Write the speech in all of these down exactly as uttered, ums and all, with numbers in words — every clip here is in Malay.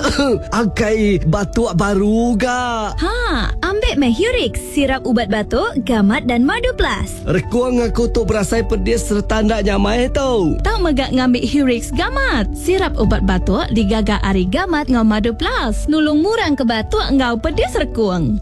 Akai batuk baru ga. Ha, ambil Mehurix, sirap ubat batuk, gamat dan madu plus. Rekuang aku tu berasai pedis serta ndaknya mai tau. Tak megak ngambil Hurix gamat. Sirap ubat batuk digagak ari gamat ngau madu plus. Nulung murang ke batuk ngau pedis rekuang.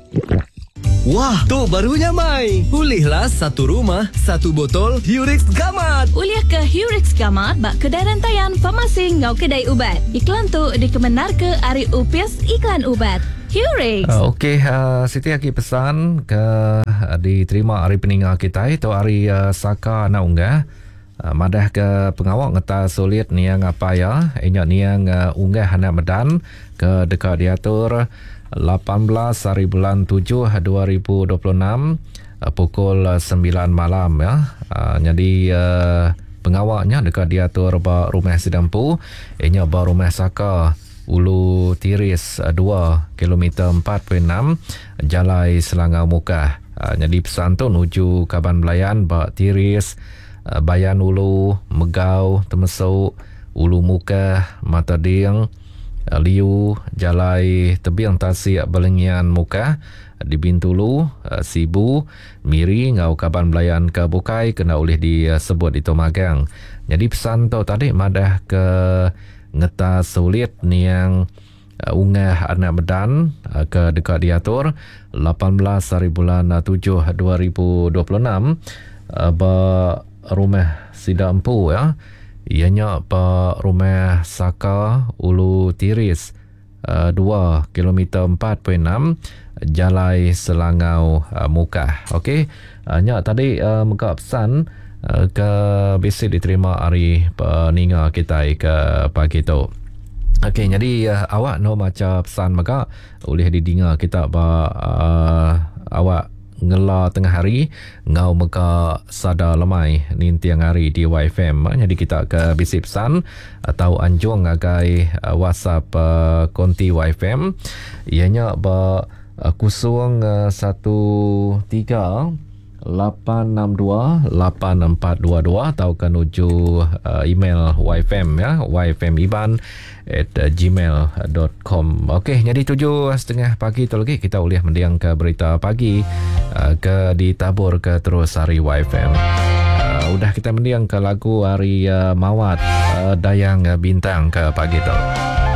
Wah, tu barunya mai. Pulihlah satu rumah, satu botol Hurix Gamat. Uliah ke Hurix Gamat bak kedai rantaian farmasi ngau kedai ubat. Iklan tu dikebenar ke Ari Upis Iklan Ubat. Hurix. Uh, Okey, uh, Siti Aki pesan ke uh, diterima hari peninggal kita itu hari uh, Saka na unggah. Uh, madah ke pengawak ngeta sulit niang apa ya. Inya niang uh, unggah hana medan ke dekat diatur lapan belas hari bulan tujuh dua ribu dua puluh enam uh, pukul sembilan malam ya. Uh, jadi uh, pengawaknya dekat diatur ba rumah Sidampu, ianya ba rumah Saka Ulu Tiris uh, dua kilometer empat puluh enam Jalai Selangau Mukah. Uh, jadi pesan tu nuju Kaban Belayan ba Tiris, uh, Bayan Ulu, Megau, Temesuk, Ulu Mukah, Matading, Liu, Jalai Tebiang Tasik Belengian Mukah, di Bintulu, Sibu, Miri, ngau Kaban Belayan ke Bukai kena oleh disebut di Tomagang. Jadi pesan tu tadi madah ke ngeta sulit ni yang uh, unggah anak medan uh, ke dekat diatur lapan belas hari bulan tujuh dua ribu dua puluh enam uh, ba rumah Sidampu ya. Ianya pa rumah Saka Ulu Tiris uh, dua kilometer empat puluh enam Jalai Selangau uh, Mukah. Okey, uh, nya tadi uh, muka pesan uh, ke bisik diterima hari peninggal kita ke pagi tu. Okey, jadi uh, awak no macam pesan maka boleh didengar kita ba uh, awak ngela tengah hari ngau meka sada lemai ni tiang hari di Y F M. Jadi kita ke bisip pesan atau anjung agai uh, WhatsApp uh, konti Y F M ianya ba uh, kusung uh, satu tiga lapan enam dua lapan empat dua dua atau kan uju uh, email Y F M ya, Y F M iban at gmail dot com. Okey, jadi tujuh setengah pagi tu lagi kita boleh mendiang ke berita pagi uh, ke ditabur ke terus hari Y F M. Uh, udah kita mendiang ke lagu hari uh, Mawat uh, Dayang Bintang ke pagi tu.